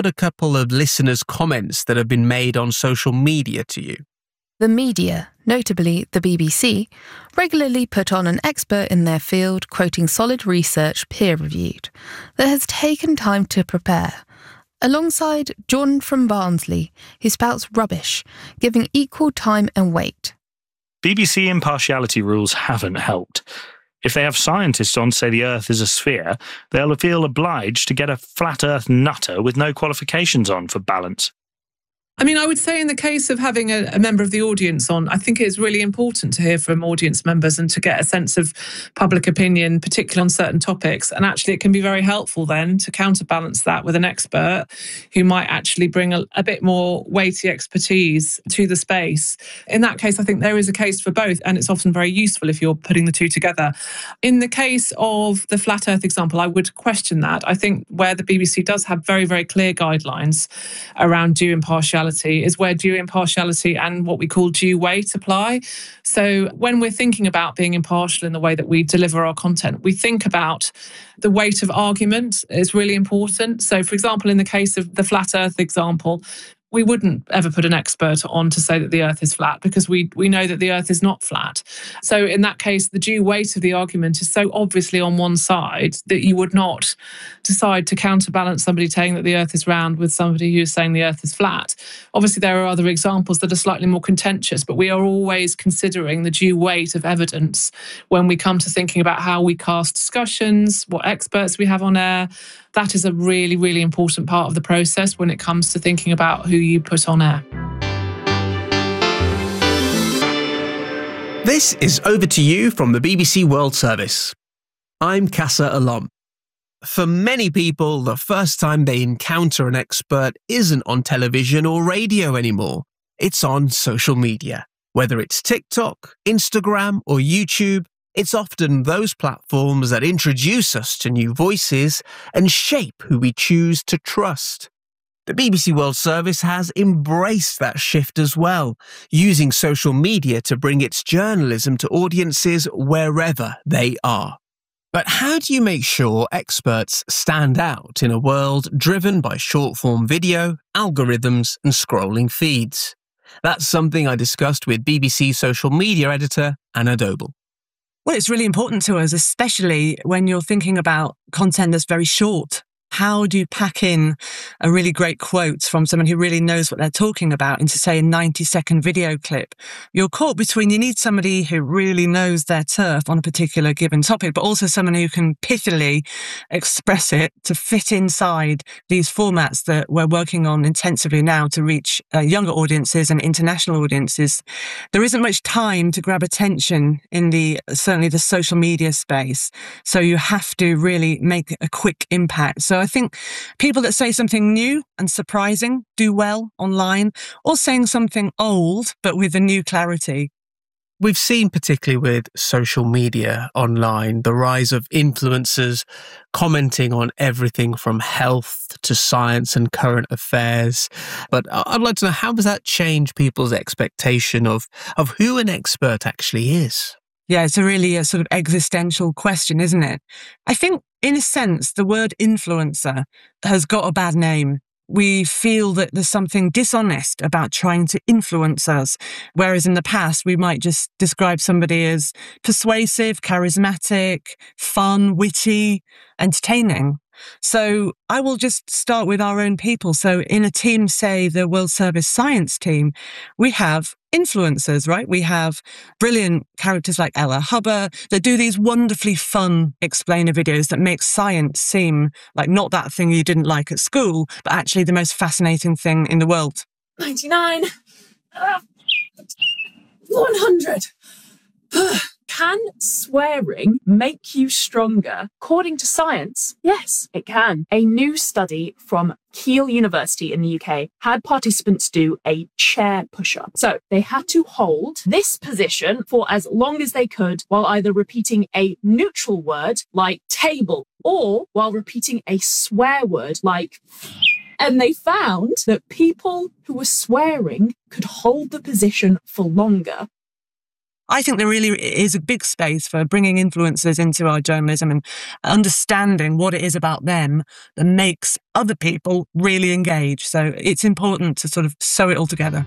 put a couple of listeners' comments that have been made on social media to you. The media, notably the BBC, regularly put on an expert in their field quoting solid research peer-reviewed that has taken time to prepare, alongside John from Barnsley, who spouts rubbish, giving equal time and weight. BBC impartiality rules haven't helped. If they have scientists on to say the Earth is a sphere, they'll feel obliged to get a flat Earth nutter with no qualifications on for balance. I mean, I would say in the case of having a member of the audience on, I think it's really important to hear from audience members and to get a sense of public opinion, particularly on certain topics. And actually, it can be very helpful then to counterbalance that with an expert who might actually bring a bit more weighty expertise to the space. In that case, I think there is a case for both, and it's often very useful if you're putting the two together. In the case of the flat Earth example, I would question that. I think where the BBC does have very, very clear guidelines around due impartiality is where due impartiality and what we call due weight apply. So when we're thinking about being impartial in the way that we deliver our content, we think about the weight of argument is really important. So for example, in the case of the flat Earth example, we wouldn't ever put an expert on to say that the Earth is flat because we know that the Earth is not flat. So in that case, the due weight of the argument is so obviously on one side that you would not decide to counterbalance somebody saying that the Earth is round with somebody who is saying the Earth is flat. Obviously, there are other examples that are slightly more contentious, but we are always considering the due weight of evidence when we come to thinking about how we cast discussions, what experts we have on air. That is a really, really important part of the process when it comes to thinking about who you put on air. This is Over to You from the BBC World Service. I'm Casa Alom. For many people, the first time they encounter an expert isn't on television or radio anymore. It's on social media. Whether it's TikTok, Instagram, or YouTube, it's often those platforms that introduce us to new voices and shape who we choose to trust. The BBC World Service has embraced that shift as well, using social media to bring its journalism to audiences wherever they are. But how do you make sure experts stand out in a world driven by short-form video, algorithms, and scrolling feeds? That's something I discussed with BBC social media editor Anna Doble. Well, it's really important to us, especially when you're thinking about content that's very short. How do you pack in a really great quote from someone who really knows what they're talking about into, say, a 90-second video clip? You're caught between, you need somebody who really knows their turf on a particular given topic, but also someone who can pithily express it to fit inside these formats that we're working on intensively now to reach younger audiences and international audiences. There isn't much time to grab attention in certainly the social media space. So you have to really make a quick impact. So I think people that say something new and surprising do well online, or saying something old but with a new clarity. We've seen, particularly with social media online, the rise of influencers commenting on everything from health to science and current affairs. But I'd like to know, how does that change people's expectation of who an expert actually is? Yeah, it's a sort of existential question, isn't it? I think, in a sense, the word influencer has got a bad name. We feel that there's something dishonest about trying to influence us, whereas in the past we might just describe somebody as persuasive, charismatic, fun, witty, entertaining. So I will just start with our own people. So in a team, say the World Service Science team, we have influencers, right? We have brilliant characters like Ella Hubbard that do these wonderfully fun explainer videos that make science seem like not that thing you didn't like at school, but actually the most fascinating thing in the world. 99, 100. Can swearing make you stronger? According to science, yes, it can. A new study from Keele University in the UK had participants do a chair push-up. So they had to hold this position for as long as they could while either repeating a neutral word like table or while repeating a swear word like... And they found that people who were swearing could hold the position for longer. I think there really is a big space for bringing influencers into our journalism and understanding what it is about them that makes other people really engage. So it's important to sort of sew it all together.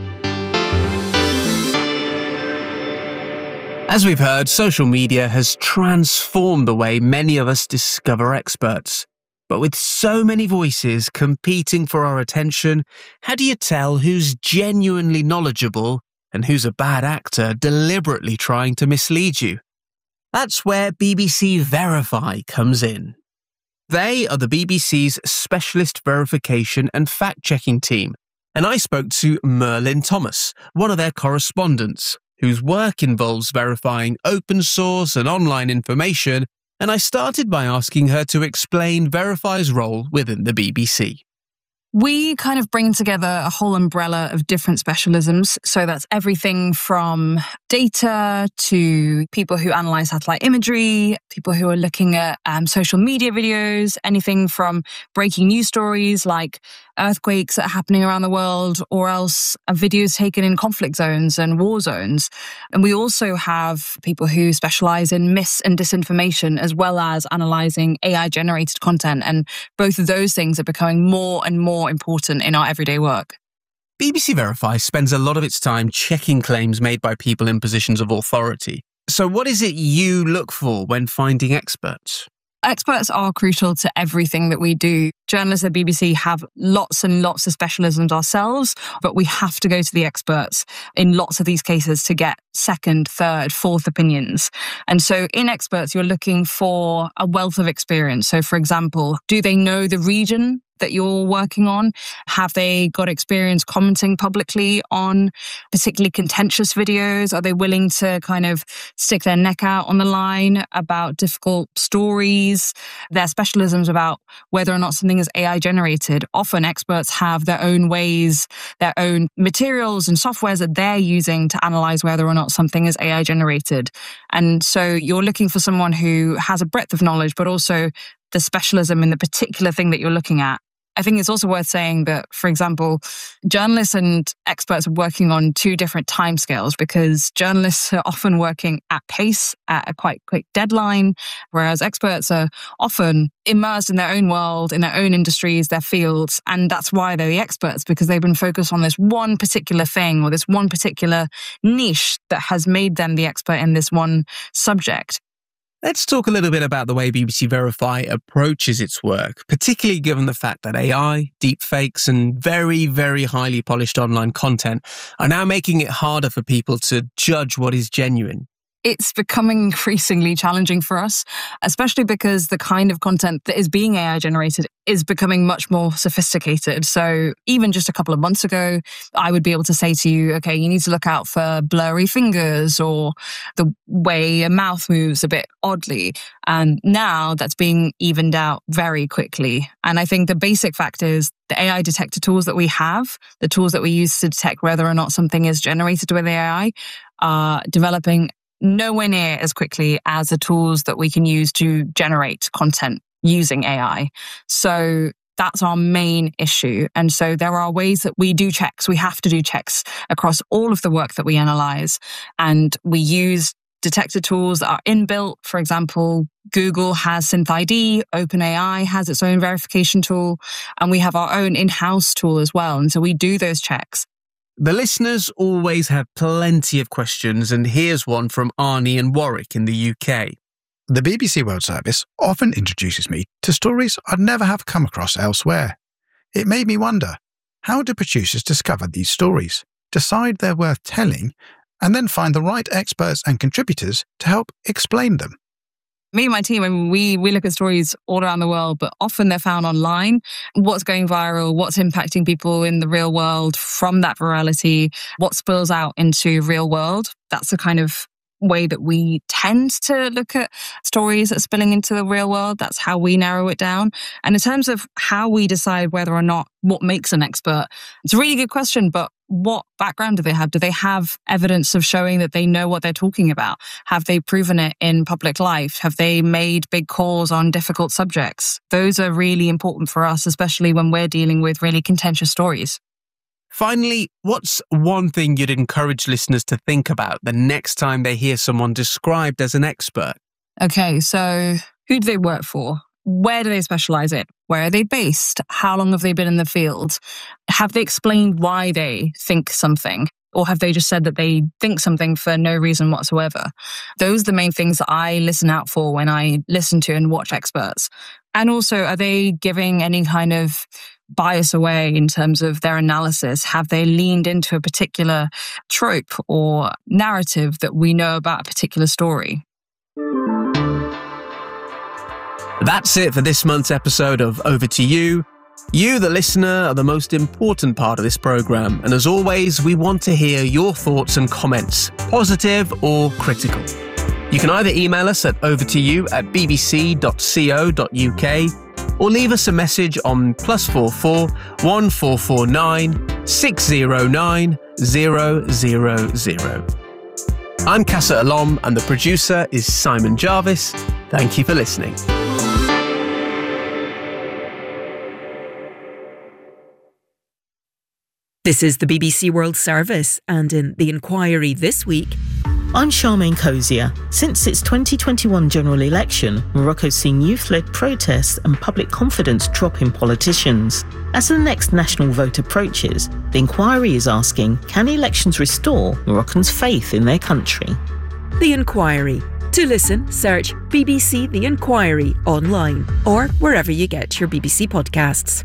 As we've heard, social media has transformed the way many of us discover experts. But with so many voices competing for our attention, how do you tell who's genuinely knowledgeable and who's a bad actor deliberately trying to mislead you? That's where BBC Verify comes in. They are the BBC's specialist verification and fact-checking team, and I spoke to Merlin Thomas, one of their correspondents, whose work involves verifying open source and online information, and I started by asking her to explain Verify's role within the BBC. We kind of bring together a whole umbrella of different specialisms. So that's everything from data to people who analyze satellite imagery, people who are looking at social media videos, anything from breaking news stories like earthquakes that are happening around the world, or else videos taken in conflict zones and war zones. And we also have people who specialize in mis and disinformation, as well as analyzing AI-generated content. And both of those things are becoming more and more important in our everyday work. BBC Verify spends a lot of its time checking claims made by people in positions of authority. So what is it you look for when finding experts? Experts are crucial to everything that we do. Journalists at BBC have lots and lots of specialisms ourselves, but we have to go to the experts in lots of these cases to get second, third, fourth opinions. And so in experts, you're looking for a wealth of experience. So for example, do they know the region that you're working on? Have they got experience commenting publicly on particularly contentious videos? Are they willing to kind of stick their neck out on the line about difficult stories? Their specialisms about whether or not something is AI generated. Often experts have their own ways, their own materials and softwares that they're using to analyze whether or not something is AI generated. And so you're looking for someone who has a breadth of knowledge, but also the specialism in the particular thing that you're looking at. I think it's also worth saying that, for example, journalists and experts are working on two different timescales, because journalists are often working at pace, at a quite quick deadline, whereas experts are often immersed in their own world, in their own industries, their fields. And that's why they're the experts, because they've been focused on this one particular thing or this one particular niche that has made them the expert in this one subject. Let's talk a little bit about the way BBC Verify approaches its work, particularly given the fact that AI, deepfakes, and very, very highly polished online content are now making it harder for people to judge what is genuine. It's becoming increasingly challenging for us, especially because the kind of content that is being AI generated is becoming much more sophisticated. So even just a couple of months ago, I would be able to say to you, okay, you need to look out for blurry fingers or the way a mouth moves a bit oddly. And now that's being evened out very quickly. And I think the basic fact is the AI detector tools that we have, the tools that we use to detect whether or not something is generated with AI, are developing nowhere near as quickly as the tools that we can use to generate content using AI. So that's our main issue. And so there are ways that we do checks. We have to do checks across all of the work that we analyze. And we use detector tools that are inbuilt. For example, Google has SynthID, OpenAI has its own verification tool, and we have our own in-house tool as well. And so we do those checks. The listeners always have plenty of questions, and here's one from Arnie and Warwick in the UK. The BBC World Service often introduces me to stories I'd never have come across elsewhere. It made me wonder, how do producers discover these stories, decide they're worth telling, and then find the right experts and contributors to help explain them? Me and my team, I mean, we look at stories all around the world, but often they're found online. What's going viral, what's impacting people in the real world from that virality, what spills out into real world. That's the kind of way that we tend to look at stories that are spilling into the real world. That's how we narrow it down. And in terms of how we decide whether or not what makes an expert, it's a really good question, but what background do they have? Do they have evidence of showing that they know what they're talking about? Have they proven it in public life? Have they made big calls on difficult subjects? Those are really important for us, especially when we're dealing with really contentious stories. Finally, what's one thing you'd encourage listeners to think about the next time they hear someone described as an expert? Okay, so who do they work for? Where do they specialize in? Where are they based? How long have they been in the field? Have they explained why they think something? Or have they just said that they think something for no reason whatsoever? Those are the main things that I listen out for when I listen to and watch experts. And also, are they giving any kind of bias away in terms of their analysis? Have they leaned into a particular trope or narrative that we know about a particular story? That's it for this month's episode of Over to You. You, the listener, are the most important part of this programme, and as always, we want to hear your thoughts and comments, positive or critical. You can either email us at overtoyou@bbc.co.uk or leave us a message on +44 1449 609 000. I'm Casa Alom and the producer is Simon Jarvis. Thank you for listening. This is the BBC World Service, and in The Inquiry this week, I'm Charmaine Cozier. Since its 2021 general election, Morocco's seen youth-led protests and public confidence drop in politicians. As the next national vote approaches, The Inquiry is asking, can elections restore Moroccans' faith in their country? The Inquiry. To listen, search BBC The Inquiry online or wherever you get your BBC podcasts.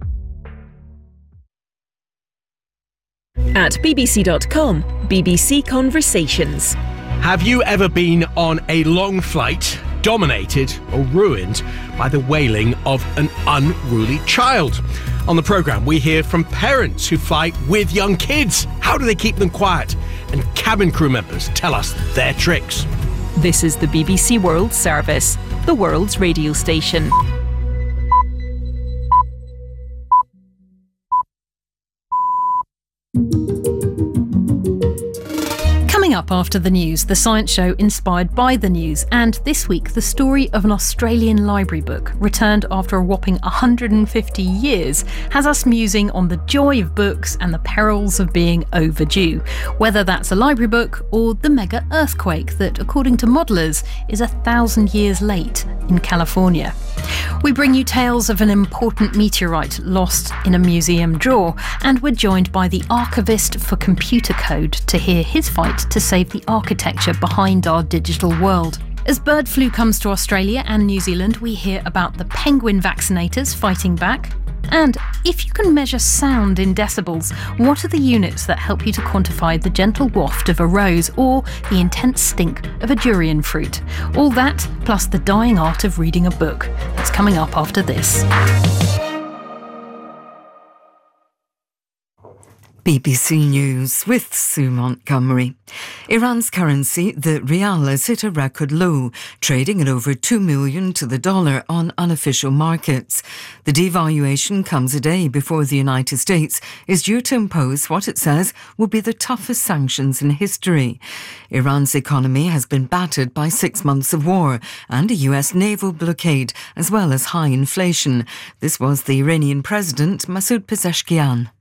At bbc.com, BBC Conversations. Have you ever been on a long flight dominated or ruined by the wailing of an unruly child? On the programme, we hear from parents who fly with young kids. How do they keep them quiet? And cabin crew members tell us their tricks. This is the BBC World Service, the world's radio station. Coming up after the news, the science show inspired by the news, and this week the story of an Australian library book returned after a whopping 150 years has us musing on the joy of books and the perils of being overdue, whether that's a library book or the mega earthquake that, according to modellers, is 1,000 years late in California. We bring you tales of an important meteorite lost in a museum drawer, and we're joined by the archivist for computer code to hear his fight to save the architecture behind our digital world. As bird flu comes to Australia and New Zealand, we hear about the penguin vaccinators fighting back. And if you can measure sound in decibels, what are the units that help you to quantify the gentle waft of a rose or the intense stink of a durian fruit? All that, plus the dying art of reading a book. That's coming up after this. BBC News with Sue Montgomery. Iran's currency, the rial, has hit a record low, trading at over $2 million to the dollar on unofficial markets. The devaluation comes a day before the United States is due to impose what it says will be the toughest sanctions in history. Iran's economy has been battered by 6 months of war and a US naval blockade, as well as high inflation. This was the Iranian President Masoud Pezeshkian.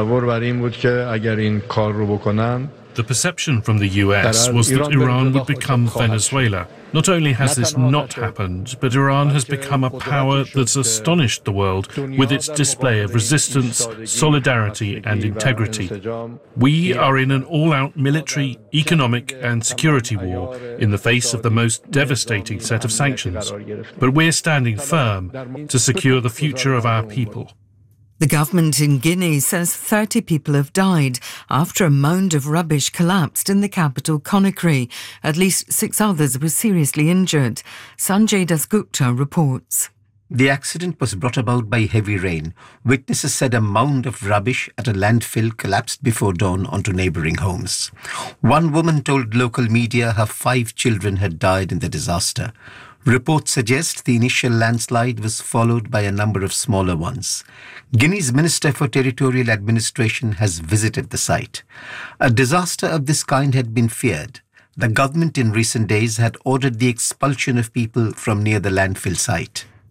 The perception from the US was that Iran would become Venezuela. Not only has this not happened, but Iran has become a power that's astonished the world with its display of resistance, solidarity and integrity. We are in an all-out military, economic and security war in the face of the most devastating set of sanctions. But we're standing firm to secure the future of our people. The government in Guinea says 30 people have died after a mound of rubbish collapsed in the capital, Conakry. At least 6 others were seriously injured. Sanjay Dasgupta reports. The accident was brought about by heavy rain. Witnesses said a mound of rubbish at a landfill collapsed before dawn onto neighbouring homes. One woman told local media her 5 children had died in the disaster. Reports suggest the initial landslide was followed by a number of smaller ones. Guinea's Minister for Territorial Administration has visited the site. A disaster of this kind had been feared. The government in recent days had ordered the expulsion of people from near the landfill site.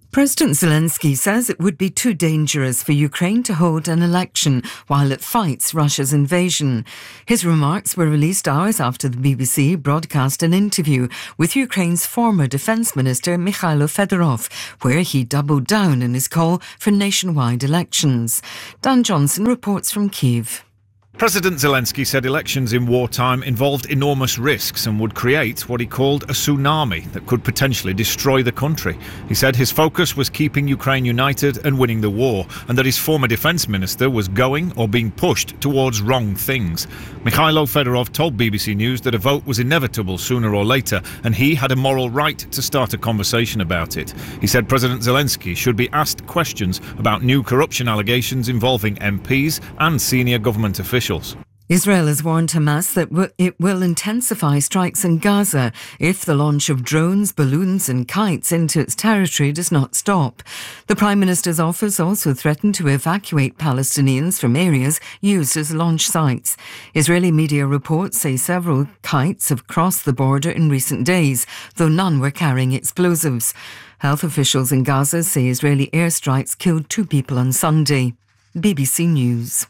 President Zelensky says it would be too dangerous for Ukraine to hold an election while it fights Russia's invasion. His remarks were released hours after the BBC broadcast an interview with Ukraine's former Defence Minister Mikhailo Fedorov, where he doubled down in his call for nationwide elections. Dan Johnson reports from Kyiv. President Zelensky said elections in wartime involved enormous risks and would create what he called a tsunami that could potentially destroy the country. He said his focus was keeping Ukraine united and winning the war, and that his former defence minister was going or being pushed towards wrong things. Mikhailo Fedorov told BBC News that a vote was inevitable sooner or later, and he had a moral right to start a conversation about it. He said President Zelensky should be asked questions about new corruption allegations involving MPs and senior government officials. Israel has warned Hamas that it will intensify strikes in Gaza if the launch of drones, balloons and kites into its territory does not stop. The Prime Minister's office also threatened to evacuate Palestinians from areas used as launch sites. Israeli media reports say several kites have crossed the border in recent days, though none were carrying explosives. Health officials in Gaza say Israeli airstrikes killed 2 people on Sunday. BBC News.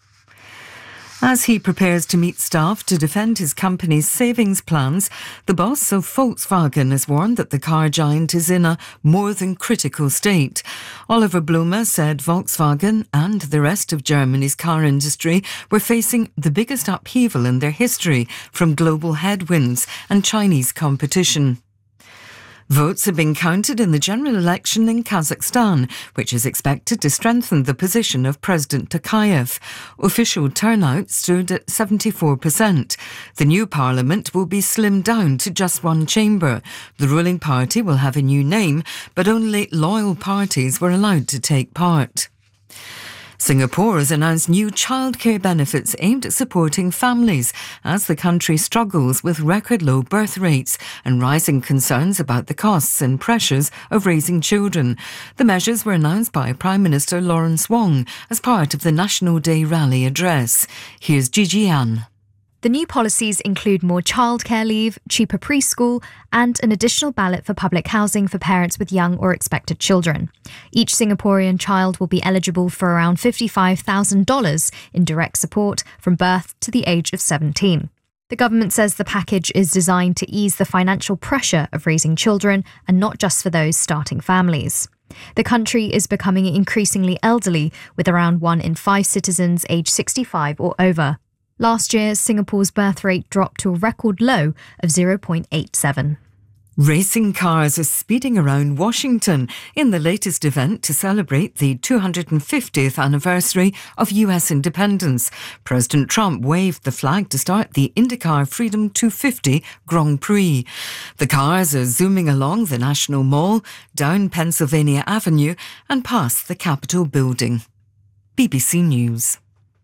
As he prepares to meet staff to defend his company's savings plans, the boss of Volkswagen has warned that the car giant is in a more than critical state. Oliver Blume said Volkswagen and the rest of Germany's car industry were facing the biggest upheaval in their history from global headwinds and Chinese competition. Votes have been counted in the general election in Kazakhstan, which is expected to strengthen the position of President Tokayev. Official turnout stood at 74%. The new parliament will be slimmed down to just 1 chamber. The ruling party will have a new name, but only loyal parties were allowed to take part. Singapore has announced new childcare benefits aimed at supporting families as the country struggles with record low birth rates and rising concerns about the costs and pressures of raising children. The measures were announced by Prime Minister Lawrence Wong as part of the National Day rally address. Here's Gigi Ann. The new policies include more childcare leave, cheaper preschool, and an additional ballot for public housing for parents with young or expected children. Each Singaporean child will be eligible for around $55,000 in direct support from birth to the age of 17. The government says the package is designed to ease the financial pressure of raising children and not just for those starting families. The country is becoming increasingly elderly, with around 1 in 5 citizens aged 65 or over. Last year, Singapore's birth rate dropped to a record low of 0.87. Racing cars are speeding around Washington in the latest event to celebrate the 250th anniversary of US independence. President Trump waved the flag to start the IndyCar Freedom 250 Grand Prix. The cars are zooming along the National Mall, down Pennsylvania Avenue and past the Capitol building. BBC News.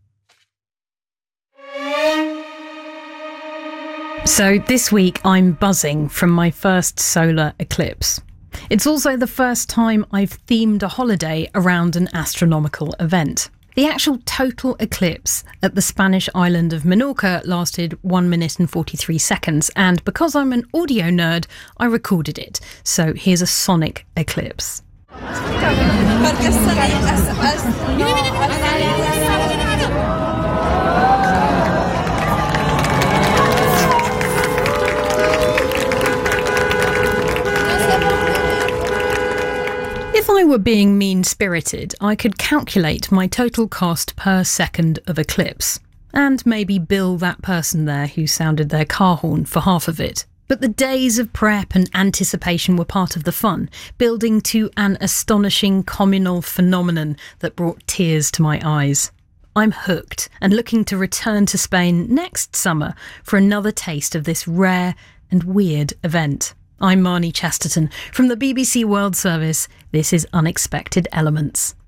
So this week I'm buzzing from my first solar eclipse. It's also the first time I've themed a holiday around an astronomical event. The actual total eclipse at the Spanish island of Menorca lasted 1 minute and 43 seconds, and because I'm an audio nerd, I recorded it. So here's a sonic eclipse. If I were being mean-spirited, I could calculate my total cost per second of eclipse, and maybe bill that person there who sounded their car horn for half of it. But the days of prep and anticipation were part of the fun, building to an astonishing communal phenomenon that brought tears to my eyes. I'm hooked and looking to return to Spain next summer for another taste of this rare and weird event. I'm Marnie Chesterton from the BBC World Service. This is Unexpected Elements.